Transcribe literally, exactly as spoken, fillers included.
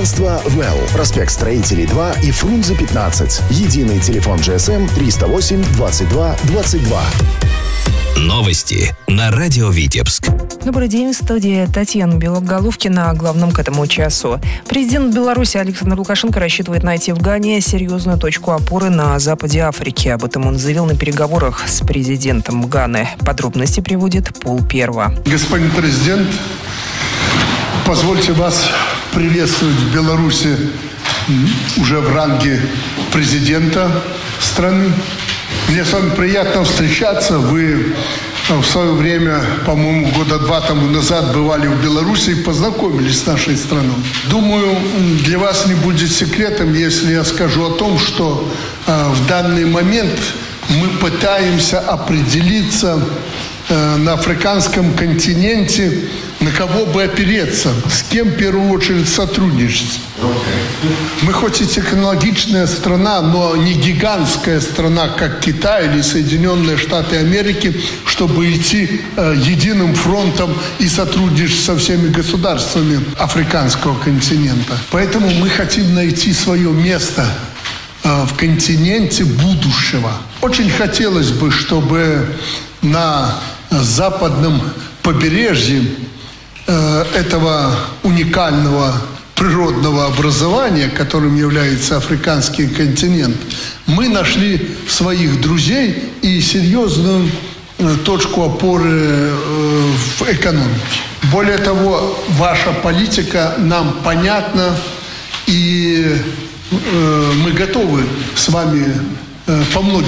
Агентство «Well». Проспект Строителей два и Фрунзе пятнадцать. Единый телефон джи эс эм триста восемь двадцать два двадцать два. Новости на радио Витебск. Добрый день, в студии Татьяна Белоголовкина. О главном к этому часу. Президент Беларуси Александр Лукашенко рассчитывает найти в Гане серьезную точку опоры на западе Африки. Об этом он заявил на переговорах с президентом Ганы. Подробности приводит Пол Перва. Господин президент, позвольте вас приветствовать в Беларуси уже в ранге президента страны. Мне с вами приятно встречаться. Вы в свое время, по-моему, года два тому назад бывали в Беларуси и познакомились с нашей страной. Думаю, для вас не будет секретом, если я скажу о том, что э, в данный момент мы пытаемся определиться э, на африканском континенте, на кого бы опереться, с кем в первую очередь сотрудничать. Мы хоть и технологичная страна, но не гигантская страна, как Китай или Соединенные Штаты Америки, чтобы идти э, единым фронтом и сотрудничать со всеми государствами африканского континента. Поэтому мы хотим найти свое место э, в континенте будущего. Очень хотелось бы, чтобы на западном побережье э, этого уникального природного образования, которым является африканский континент, мы нашли своих друзей и серьезную э, точку опоры э, в экономике. Более того, ваша политика нам понятна, и э, мы готовы с вами э, по многим